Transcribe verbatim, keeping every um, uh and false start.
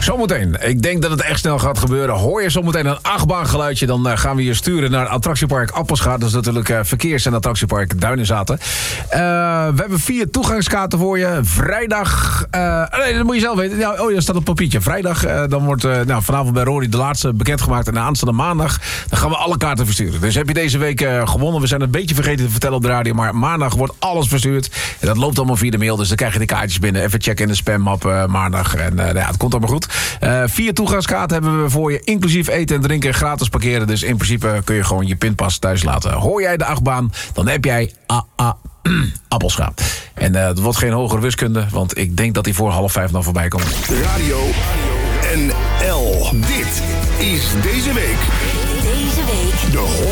Zometeen. Ik denk dat het echt snel gaat gebeuren. Hoor je zometeen een achtbaangeluidje, dan uh, gaan we je sturen naar attractiepark Appelscha. Dat is natuurlijk uh, verkeers- en attractiepark Duinenzaten. Uh, we hebben vier toegangskaarten voor je. Vrijdag... Uh, nee, dat moet je zelf weten. Ja, oh, dat staat op papiertje. Vrijdag, uh, dan wordt uh, nou, vanavond bij Rory de laatste bekendgemaakt. En de aanstaande maandag, dan gaan we alle kaarten versturen. Dus heb je deze week uh, gewonnen. We zijn een beetje vergeten te vertellen op de radio. Maar maandag wordt alles verstuurd. En dat loopt allemaal via de mail. Dus dan krijg je de kaartjes binnen. Even checken in de spammap uh, maandag. En uh, ja, het komt allemaal goed. Uh, vier toegangskaarten hebben we voor je. Inclusief eten en drinken. Gratis parkeren. Dus in principe kun je gewoon je pinpas thuis laten. Hoor jij de achtbaan, dan heb jij A A Appelscha. En uh, het wordt geen hogere wiskunde. Want ik denk dat hij voor half vijf nog voorbij komt. Radio N L. Dit is deze week. Deze week. De